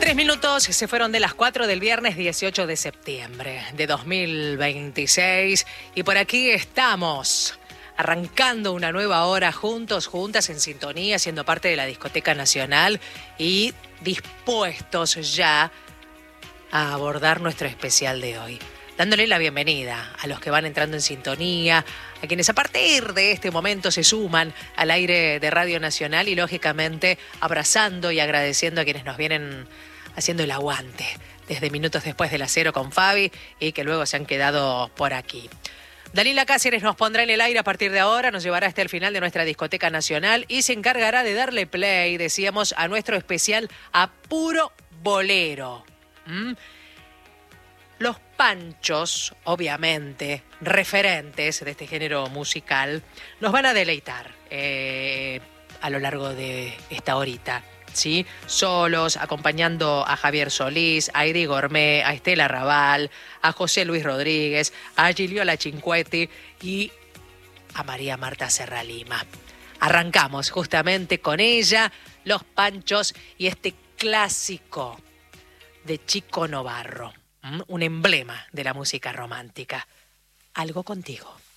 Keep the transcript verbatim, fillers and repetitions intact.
Tres minutos se fueron de las cuatro del viernes dieciocho de septiembre de dos mil veintiséis y por aquí estamos arrancando una nueva hora juntos, juntas, en sintonía, siendo parte de la Discoteca Nacional y dispuestos ya a abordar nuestro especial de hoy, dándole la bienvenida a los que van entrando en sintonía, a quienes a partir de este momento se suman al aire de Radio Nacional y lógicamente abrazando y agradeciendo a quienes nos vienen haciendo el aguante desde minutos después de las cero con Fabi y que luego se han quedado por aquí. Dalila Cáceres nos pondrá en el aire a partir de ahora, nos llevará hasta el final de nuestra Discoteca Nacional y se encargará de darle play, decíamos, a nuestro especial a puro bolero. ¿Mm? Los Panchos, obviamente, referentes de este género musical, nos van a deleitar eh, a lo largo de esta horita, ¿sí? Solos, acompañando a Javier Solís, a Edi Gourmet, a Estela Raval, a José Luis Rodríguez, a Giliola Cinquetti y a María Marta Serra Lima. Arrancamos justamente con ella, Los Panchos y este clásico de Chico Novarro, un emblema de la música romántica. Algo contigo.